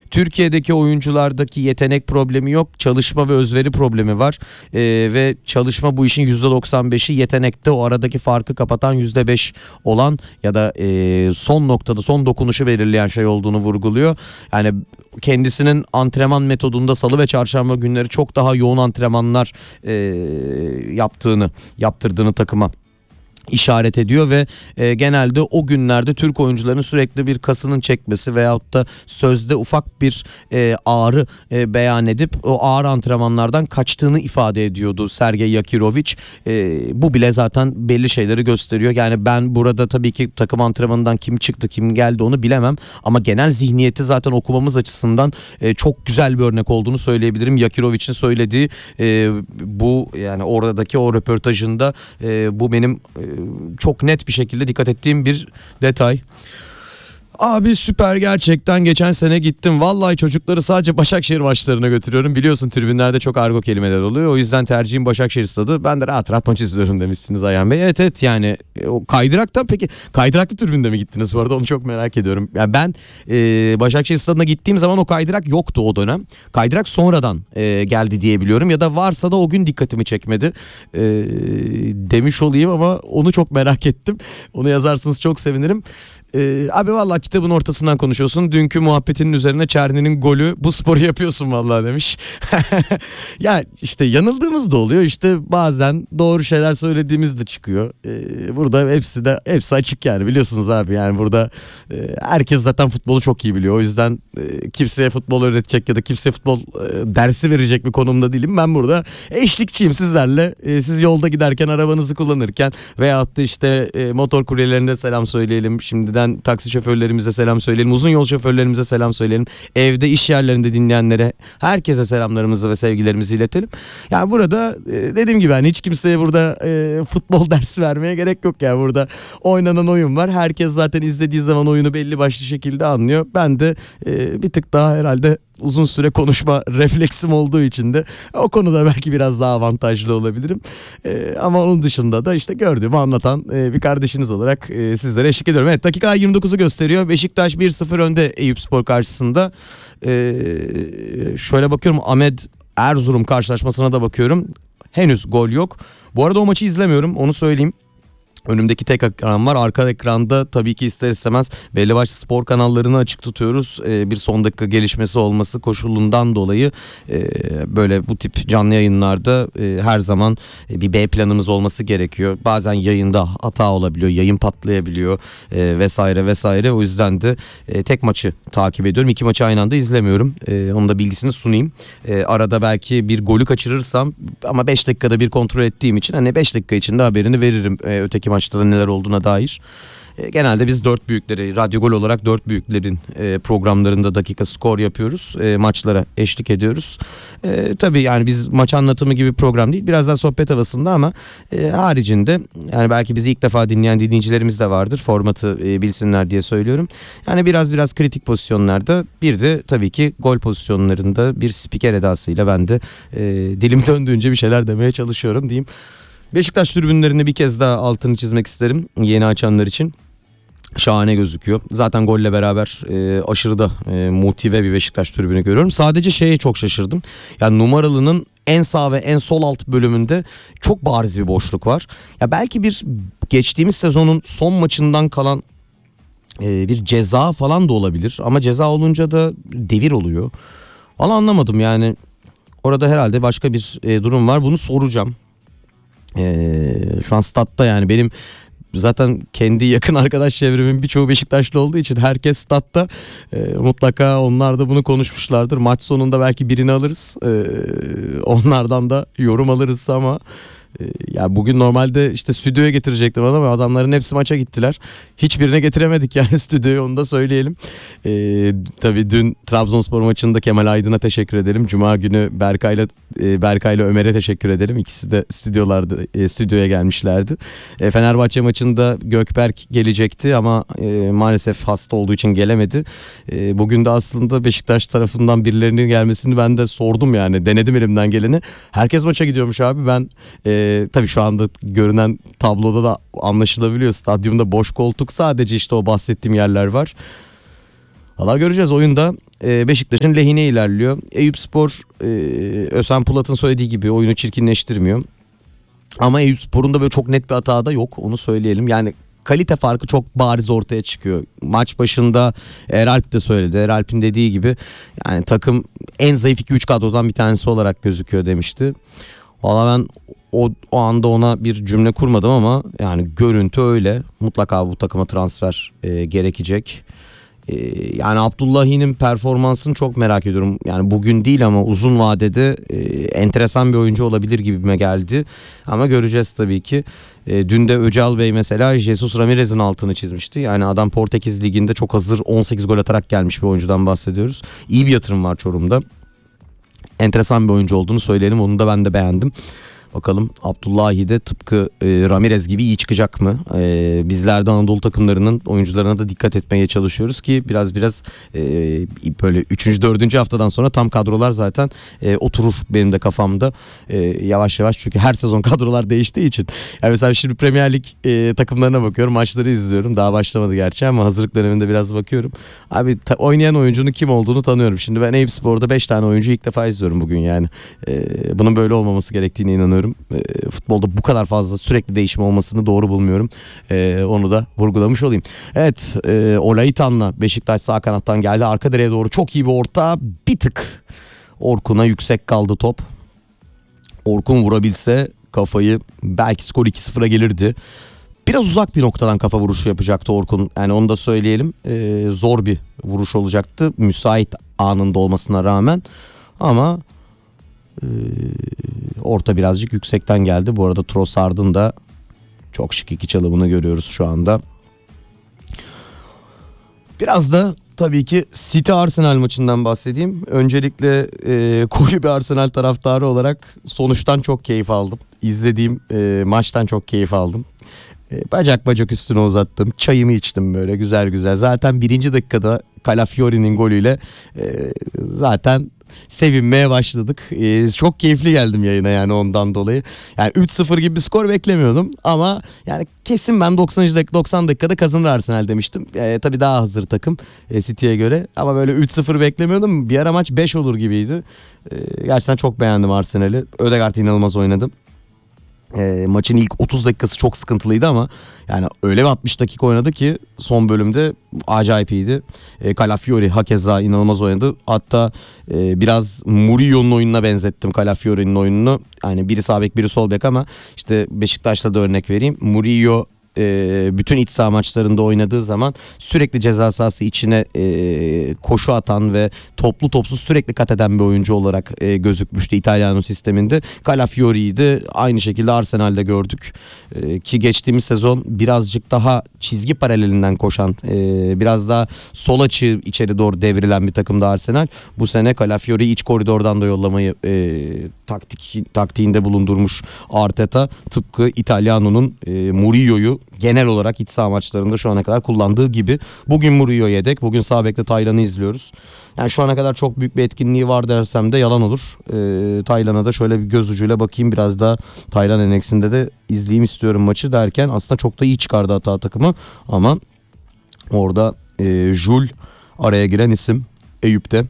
Türkiye'deki oyunculardaki yetenek problemi yok. Çalışma ve özveri problemi var. Ve çalışma bu işin %95'i, yetenekte o aradaki farkı kapatan %5 olan ya da son noktada son dokunuşu belirleyen şey olduğunu vurguluyor. Yani kendisinin antrenman metodunda salı ve çarşamba günleri çok daha yoğun antrenmanlar yaptırdığını takıma işaret ediyor ve genelde o günlerde Türk oyuncuların sürekli bir kasının çekmesi veyahut da sözde ufak bir ağrı beyan edip o ağır antrenmanlardan kaçtığını ifade ediyordu Sergey Yakirovic. Bu bile zaten belli şeyleri gösteriyor. Yani ben burada tabii ki takım antrenmanından kim çıktı kim geldi onu bilemem ama genel zihniyeti zaten okumamız açısından çok güzel bir örnek olduğunu söyleyebilirim. Yakirovic'in söylediği bu, yani oradaki o röportajında bu benim çok net bir şekilde dikkat ettiğim bir detay. Abi süper, gerçekten geçen sene gittim. Vallahi çocukları sadece Başakşehir maçlarına götürüyorum. Biliyorsun tribünlerde çok argo kelimeler oluyor. O yüzden tercihim Başakşehir stadı. Ben de rahat rahat maç izliyorum demişsiniz Ayhan Bey. Evet yani o kaydıraktan, peki kaydıraklı tribünde mi gittiniz bu arada, onu çok merak ediyorum. Yani ben Başakşehir stadına gittiğim zaman o kaydırak yoktu o dönem. Kaydırak sonradan geldi diye biliyorum ya da varsa da o gün dikkatimi çekmedi demiş olayım ama onu çok merak ettim. Onu yazarsanız çok sevinirim. Abi vallahi kitabın ortasından konuşuyorsun. Dünkü muhabbetinin üzerine Çerni'nin golü, bu sporu yapıyorsun vallahi demiş. Ya işte yanıldığımız da oluyor. İşte bazen doğru şeyler söylediğimiz de çıkıyor. Burada hepsi açık yani, biliyorsunuz abi. Yani burada herkes zaten futbolu çok iyi biliyor. O yüzden kimseye futbol öğretecek ya da kimseye futbol dersi verecek bir konumda değilim. Ben burada eşlikçiyim sizlerle. Siz yolda giderken, arabanızı kullanırken veyahut da işte motor kuryelerine selam söyleyelim. Şimdiden taksi şoförlerimize selam söyleyelim. Uzun yol şoförlerimize selam söyleyelim. Evde, iş yerlerinde dinleyenlere, herkese selamlarımızı ve sevgilerimizi iletelim. Yani burada dediğim gibi hiç kimseye burada futbol dersi vermeye gerek yok ya. Burada oynanan oyun var. Herkes zaten izlediği zaman oyunu belli başlı şekilde anlıyor. Ben de bir tık daha herhalde uzun süre konuşma refleksim olduğu için de o konuda belki biraz daha avantajlı olabilirim. Ama onun dışında da işte gördüğümü anlatan bir kardeşiniz olarak sizlere eşlik ediyorum. Evet, dakika 29'u gösteriyor. Beşiktaş 1-0 önde Eyüpspor karşısında. Şöyle bakıyorum, Ahmet Erzurum karşılaşmasına da bakıyorum. Henüz gol yok. Bu arada o maçı izlemiyorum, onu söyleyeyim. Önümdeki tek ekran var. Arka ekranda tabii ki ister istemez belli başlı spor kanallarını açık tutuyoruz. Bir son dakika gelişmesi olması koşulundan dolayı böyle bu tip canlı yayınlarda her zaman bir B planımız olması gerekiyor. Bazen yayında hata olabiliyor, yayın patlayabiliyor vesaire vesaire. O yüzden de tek maçı takip ediyorum. 2 maçı aynı anda izlemiyorum. Onun da bilgisini sunayım. Arada belki bir golü kaçırırsam ama 5 dakikada bir kontrol ettiğim için 5 dakika içinde haberini veririm öteki maçta da neler olduğuna dair. Genelde biz 4 büyükleri, Radyo Gol olarak 4 büyüklerin programlarında dakika skor yapıyoruz. Maçlara eşlik ediyoruz. Tabii yani biz maç anlatımı gibi bir program değil. Biraz daha sohbet havasında ama haricinde yani belki bizi ilk defa dinleyen dinleyicilerimiz de vardır. Formatı bilsinler diye söylüyorum. Yani biraz kritik pozisyonlarda, bir de tabii ki gol pozisyonlarında bir spiker edasıyla ben de dilim döndüğünce bir şeyler demeye çalışıyorum diyeyim. Beşiktaş tribünlerinde bir kez daha altını çizmek isterim yeni açanlar için. Şahane gözüküyor. Zaten golle beraber aşırı da motive bir Beşiktaş tribünü görüyorum. Sadece şeye çok şaşırdım. Yani numaralının en sağ ve en sol alt bölümünde çok bariz bir boşluk var. Ya belki bir geçtiğimiz sezonun son maçından kalan bir ceza falan da olabilir. Ama ceza olunca da devir oluyor. Vallahi anlamadım yani. Orada herhalde başka bir durum var. Bunu soracağım. Şu an statta, yani benim zaten kendi yakın arkadaş çevremin birçoğu Beşiktaşlı olduğu için herkes statta, mutlaka onlar da bunu konuşmuşlardır. Maç sonunda belki birini alırız, onlardan da yorum alırız ama ya bugün normalde işte stüdyoya getirecektim ama adamların hepsi maça gittiler. Hiçbirine getiremedik yani stüdyoyu, onu da söyleyelim. Tabii dün Trabzonspor maçında Kemal Aydın'a teşekkür ederim. Cuma günü Berkay'la Ömer'e teşekkür ederim. İkisi de stüdyoya gelmişlerdi. Fenerbahçe maçında Gökberk gelecekti ama maalesef hasta olduğu için gelemedi. Bugün de aslında Beşiktaş tarafından birilerinin gelmesini ben de sordum, yani denedim elimden geleni. Herkes maça gidiyormuş abi. Ben tabii şu anda görünen tabloda da anlaşılabiliyor. Stadyumda boş koltuk, sadece işte o bahsettiğim yerler var. Valla göreceğiz. Oyunda Beşiktaş'ın lehine ilerliyor. Eyüpspor Özhan Pulat'ın söylediği gibi oyunu çirkinleştirmiyor. Ama Eyüpspor'un da böyle çok net bir hata da yok, onu söyleyelim. Yani kalite farkı çok bariz ortaya çıkıyor. Maç başında Eralp de söyledi. Eralp'in dediği gibi yani takım en zayıf 2-3 kadrodan bir tanesi olarak gözüküyor demişti. Valla ben o anda ona bir cümle kurmadım ama yani görüntü öyle. Mutlaka bu takıma transfer gerekecek. Yani Abdullahi'nin performansını çok merak ediyorum. Yani bugün değil ama uzun vadede enteresan bir oyuncu olabilir gibime geldi. Ama göreceğiz tabii ki. Dün de Öcal Bey mesela Jesus Ramirez'in altını çizmişti. Yani adam Portekiz Ligi'nde çok hazır 18 gol atarak gelmiş bir oyuncudan bahsediyoruz. İyi bir yatırım var Çorum'da. Enteresan bir oyuncu olduğunu söyleyelim. Onu da ben de beğendim. Bakalım Abdullahi de tıpkı Ramirez gibi iyi çıkacak mı? Bizler de Anadolu takımlarının oyuncularına da dikkat etmeye çalışıyoruz ki biraz böyle 3. 4. haftadan sonra tam kadrolar zaten oturur benim de kafamda. Yavaş yavaş, çünkü her sezon kadrolar değiştiği için. Yani mesela şimdi Premier Lig takımlarına bakıyorum, maçları izliyorum. Daha başlamadı gerçi ama hazırlık döneminde biraz bakıyorum. Abi oynayan oyuncunun kim olduğunu tanıyorum. Şimdi ben Eyüpspor'da 5 tane oyuncu ilk defa izliyorum bugün yani. Bunun böyle olmaması gerektiğine inanıyorum. Futbolda bu kadar fazla sürekli değişim olmasını doğru bulmuyorum. Onu da vurgulamış olayım. Evet, Olaitan'la Beşiktaş sağ kanattan geldi. Arka direğe doğru çok iyi bir orta. Bir tık Orkun'a yüksek kaldı top. Orkun vurabilse kafayı, belki skor 2-0'a gelirdi. Biraz uzak bir noktadan kafa vuruşu yapacaktı Orkun. Yani onu da söyleyelim. Zor bir vuruş olacaktı. Müsait anında olmasına rağmen. Ama orta birazcık yüksekten geldi. Bu arada Trossard'ın da çok şık iki çalımını görüyoruz şu anda. Biraz da tabii ki City Arsenal maçından bahsedeyim. Öncelikle koyu bir Arsenal taraftarı olarak sonuçtan çok keyif aldım. İzlediğim maçtan çok keyif aldım. Bacak üstüne uzattım. Çayımı içtim böyle güzel güzel. Zaten 1. dakikada Calafiori'nin golüyle zaten sevinmeye başladık. Çok keyifli geldim yayına yani ondan dolayı. Yani 3-0 gibi bir skor beklemiyordum ama yani kesin ben 90 dakikada kazanır Arsenal demiştim. Tabii daha hazır takım City'ye göre ama böyle 3-0 beklemiyordum. Bir ara maç 5 olur gibiydi. Gerçekten çok beğendim Arsenal'i. Ödegaard inanılmaz oynadı. Maçın ilk 30 dakikası çok sıkıntılıydı ama yani öyle bir 60 dakika oynadı ki son bölümde acayip iyiydi. Calafiori hakeza inanılmaz oynadı. Hatta biraz Murillo'nun oyununa benzettim Calafiori'nin oyununu. Yani biri sağ bek biri sol bek ama işte Beşiktaş'ta da örnek vereyim. Murillo bütün iç saha maçlarında oynadığı zaman sürekli ceza sahası içine koşu atan ve toplu topsuz sürekli kat eden bir oyuncu olarak gözükmüştü İtalyan sisteminde. Calafiori'yi de aynı şekilde Arsenal'de gördük. Ki geçtiğimiz sezon birazcık daha çizgi paralelinden koşan, biraz daha sol açı içeri doğru devrilen bir takımda Arsenal. Bu sene Calafiori'yi iç koridordan da yollamayı taktiğinde bulundurmuş Arteta. Tıpkı İtalyano'nun Murillo'yu genel olarak iç saha maçlarında şu ana kadar kullandığı gibi. Bugün Murillo yedek. Bugün sağ bekte Taylan'ı izliyoruz. Yani şu ana kadar çok büyük bir etkinliği var dersem de yalan olur. Taylan'a da şöyle bir göz ucuyla bakayım. Biraz daha Taylan endeksinde de izleyeyim istiyorum maçı derken aslında çok da iyi çıkardı hata takımı. Ama orada Jules araya giren isim Eyüp'te.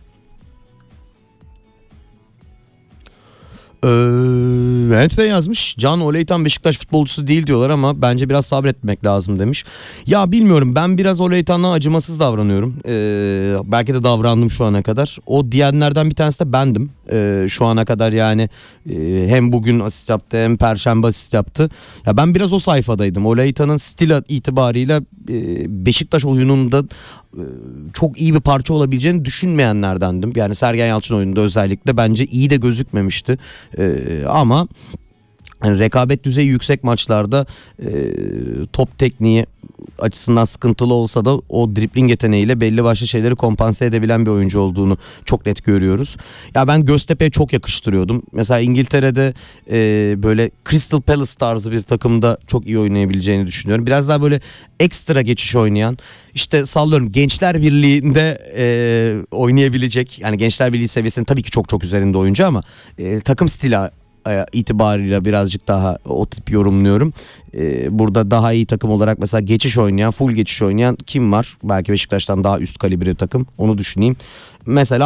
Mehmet Bey yazmış. Can Olaitan Beşiktaş futbolcusu değil diyorlar ama bence biraz sabretmek lazım demiş. Ya bilmiyorum, ben biraz Olaitan'a acımasız davranıyorum. Belki de davrandım şu ana kadar. O diyenlerden bir tanesi de bendim. Şu ana kadar yani hem bugün asist yaptı hem Perşembe asist yaptı. Ya ben biraz o sayfadaydım. Olaitan'ın stil itibarıyla Beşiktaş oyununda çok iyi bir parça olabileceğini düşünmeyenlerdendim. Yani Sergen Yalçın oyununda özellikle bence iyi de gözükmemişti. Ama yani rekabet düzeyi yüksek maçlarda top tekniği açısından sıkıntılı olsa da o dribling yeteneğiyle belli başlı şeyleri kompanse edebilen bir oyuncu olduğunu çok net görüyoruz. Ya ben Göztepe'ye çok yakıştırıyordum. Mesela İngiltere'de böyle Crystal Palace tarzı bir takımda çok iyi oynayabileceğini düşünüyorum. Biraz daha böyle ekstra geçiş oynayan, işte sallıyorum Gençler Birliği'nde oynayabilecek, yani Gençler Birliği seviyesinin tabii ki çok çok üzerinde oyuncu ama takım stili itibarıyla birazcık daha o tip yorumluyorum. Burada daha iyi takım olarak mesela geçiş oynayan, full geçiş oynayan kim var? Belki Beşiktaş'tan daha üst kalibre takım, onu düşüneyim. Mesela